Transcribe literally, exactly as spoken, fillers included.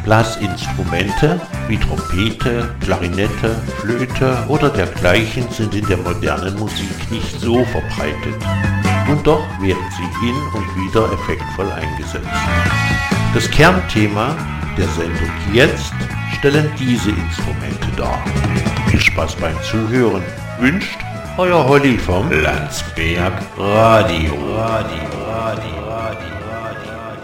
Blasinstrumente wie Trompete, Klarinette, Flöte oder dergleichen sind in der modernen Musik nicht so verbreitet. Und doch werden sie hin und wieder effektvoll eingesetzt. Das Kernthema der Sendung jetzt stellen diese Instrumente dar. Viel Spaß beim Zuhören wünscht euer Holly vom Landsberg Radio. Radio, Radio.